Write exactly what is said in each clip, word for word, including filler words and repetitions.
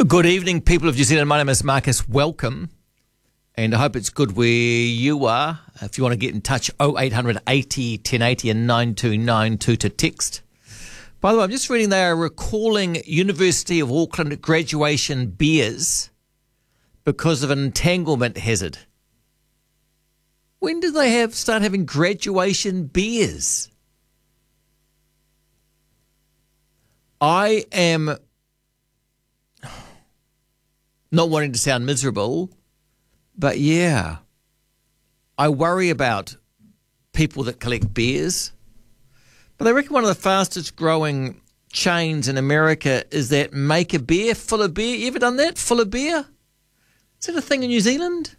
Good evening, people of New Zealand. My name is Marcus. Welcome. And I hope it's good where you are. If you want to get in touch, oh eight hundred eighty ten eighty and nine two nine two to text. By the way, I'm just reading they are recalling University of Auckland graduation beers because of an entanglement hazard. When did they have start having graduation beers? I am not wanting to sound miserable, but yeah, I worry about people that collect beers. But I reckon one of the fastest growing chains in America is that Make a Beer, Full of Beer. You ever done that? Full of Beer? Is that a thing in New Zealand?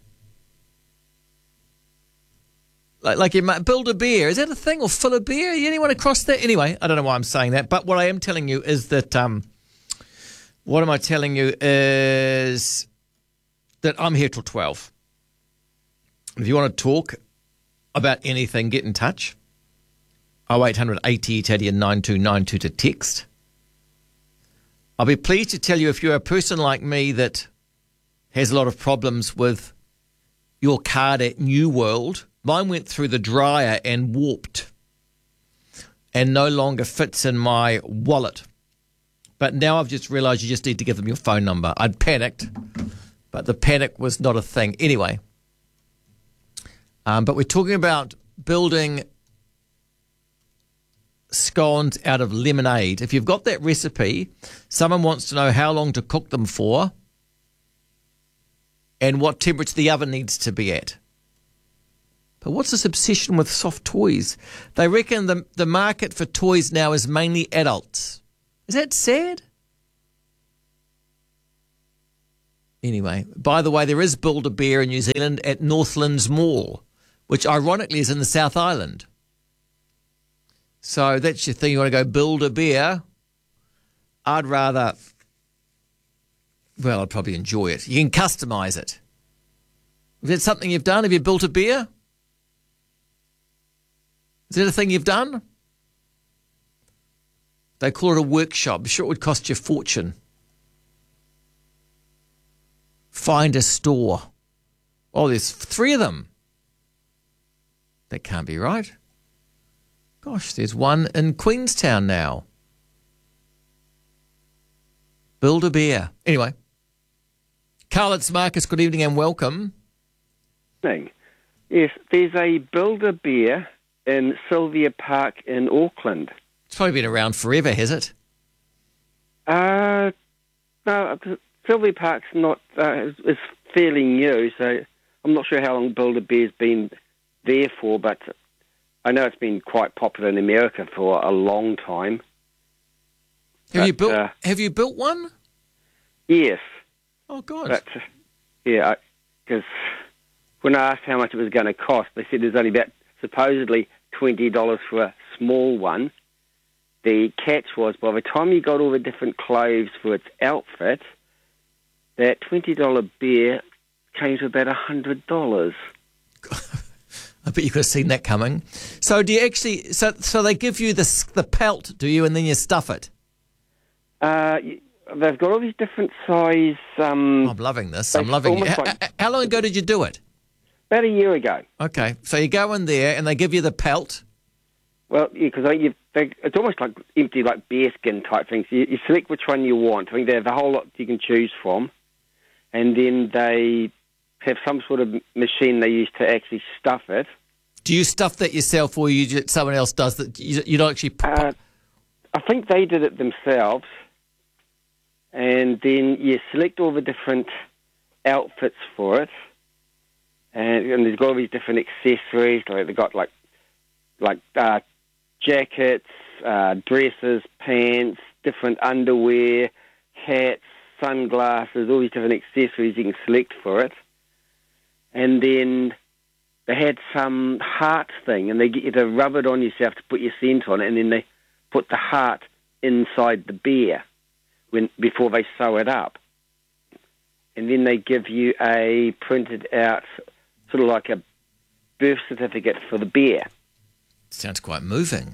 Like, like you might build a beer. Is that a thing? Or Full of Beer? Anyone across that? Anyway, I don't know why I'm saying that. But what I am telling you is that, um, what am I telling you is that I'm here till twelve. If you want to talk about anything, get in touch. oh eight hundred eighty eighty and nine two nine two to text. I'll be pleased to tell you if you're a person like me that has a lot of problems with your card at New World. Mine went through the dryer and warped and no longer fits in my wallet. But now I've just realised you just need to give them your phone number. I'd panicked, but the panic was not a thing. Anyway, um, but we're talking about building scones out of lemonade. If you've got that recipe, someone wants to know how long to cook them for and what temperature the oven needs to be at. But what's this obsession with soft toys? They reckon the, the market for toys now is mainly adults. Is that sad? Anyway, by the way, there is Build-A-Bear in New Zealand at Northlands Mall, which ironically is in the South Island. So that's your thing. You want to go build a beer. I'd rather, well, I'd probably enjoy it. You can customise it. Is that something you've done? Have you built a beer? Is that a thing you've done? They call it a workshop. I'm sure it would cost you a fortune. Find a store. Oh, there's three of them. That can't be right. Gosh, there's one in Queenstown now. Build a beer. Anyway. Carl, it's Marcus. Good evening and welcome. Thing. Yes, there's a Build-A-Beer in Sylvia Park in Auckland. It's probably been around forever, has it? Uh, no, Sylvia Park's not, uh, it's fairly new, so I'm not sure how long Build-A-Beer's been there for, but I know it's been quite popular in America for a long time. Have but, you built? Uh, have you built one? Yes. Oh God! But, uh, yeah, because when I asked how much it was going to cost, they said there's only about supposedly twenty dollars for a small one. The catch was by the time you got all the different clothes for its outfit, that twenty dollar beer came to about one hundred dollars. I bet you could have seen that coming. So do you actually? So so they give you the the pelt, do you, and then you stuff it? Uh, they've got all these different size. Um, oh, I'm loving this. I'm loving it. Like, how, how long ago did you do it? About a year ago. Okay, so you go in there and they give you the pelt. Well, yeah, because it's almost like empty, like bearskin type things. You, you select which one you want. I think they have a whole lot you can choose from, and then they have some sort of machine they use to actually stuff it. Do you stuff that yourself, or you just, someone else does that? You, you don't actually. Uh, I think they did it themselves, and then you select all the different outfits for it, and, and there's got all these different accessories. Like they've got like like uh, jackets, uh, dresses, pants, different underwear, hats, sunglasses, all these different accessories you can select for it. And then they had some heart thing, and they get you to rub it on yourself to put your scent on it, and then they put the heart inside the beer when before they sew it up. And then they give you a printed out, sort of like a birth certificate for the beer. Sounds quite moving.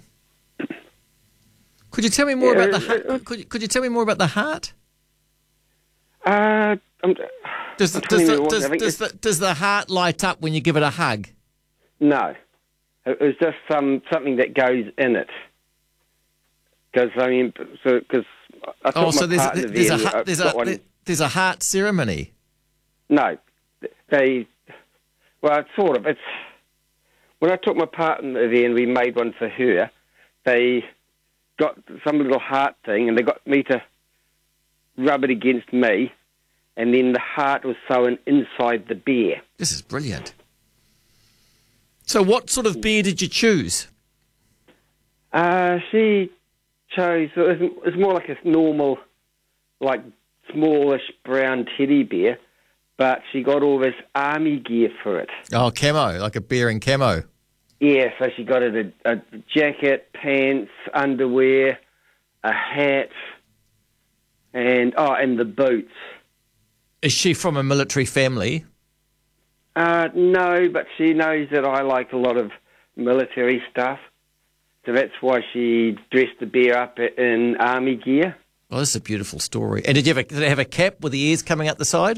Could you tell me more yeah, about the heart? Could you, could you tell me more about the heart? Uh, I'm, Does the, I'm does, telling you the, it wasn't. does, I think does, it's- the, does the heart light up when you give it a hug? No. It was just some something that goes in it. Because, I mean, so, because I took Oh, my so there's, partner there's, a, there. hu- I there's, got a, one- there's a heart ceremony. No. They, well, it's sort of, it's, when I took my partner there and we made one for her, they got some little heart thing and they got me to rub it against me, and then the heart was sewn inside the bear. This is brilliant. So what sort of beer did you choose? Uh, she chose, it was, it was more like a normal, like smallish brown teddy bear, but she got all this army gear for it. Oh, camo, like a beer in camo. Yeah, so she got it a, a jacket, pants, underwear, a hat, and, oh, and the boots. Is she from a military family? Uh, no, but she knows that I like a lot of military stuff. So that's why she dressed the bear up in army gear. Oh, this is a beautiful story. And did you have a, did it have a cap with the ears coming out the side?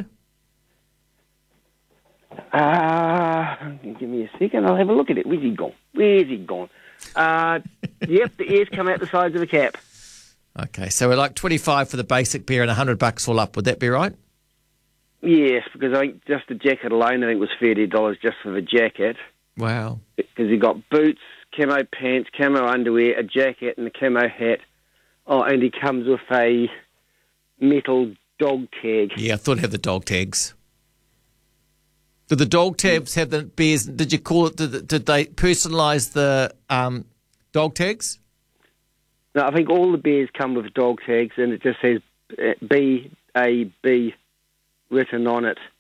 Uh, give me a second. I'll have a look at it. Where's he gone? Where's he gone? Uh, yep, the ears come out the sides of the cap. Okay, so we're like twenty-five for the basic beer and one hundred bucks all up. Would that be right? Yes, because I think just the jacket alone, I think was thirty dollars just for the jacket. Wow. Because he got boots, camo pants, camo underwear, a jacket, and a camo hat. Oh, and he comes with a metal dog tag. Yeah, I thought it had the dog tags. Did the dog tags have the beers? Did you call it? Did, did they personalise the um, dog tags? No, I think all the beers come with dog tags, and it just says uh, B A B written on it.